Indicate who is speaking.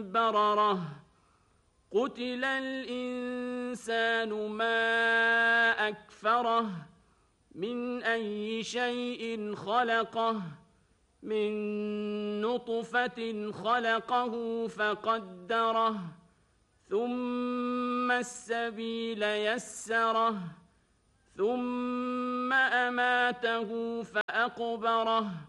Speaker 1: بررة قتل الإنسان ما أكفره من أي شيء خلقه من نطفة خلقه فقدره ثم السبيل يسره ثم أماته فأقبره